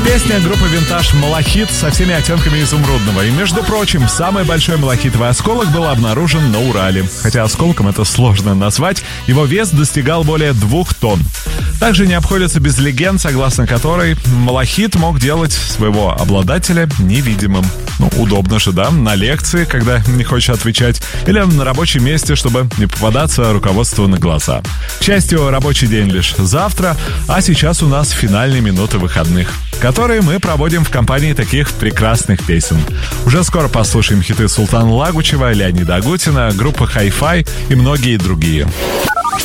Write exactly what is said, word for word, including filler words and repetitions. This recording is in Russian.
Песня группы «Винтаж» «Малахит» со всеми оттенками изумрудного. И, между прочим, самый большой малахитовый осколок был обнаружен на Урале. Хотя осколком это сложно назвать, его вес достигал более двух тонн. Также не обходится без легенд, согласно которой малахит мог делать своего обладателя невидимым. Ну, удобно же, да? На лекции, когда не хочешь отвечать, или на рабочем месте, чтобы не попадаться руководству на глаза. К счастью, рабочий день лишь завтра, а сейчас у нас финальные минуты выходных, которые мы проводим в компании таких прекрасных песен. Уже скоро послушаем хиты Султана Лагучева, Леонида Агутина, группы Hi-Fi и многие другие.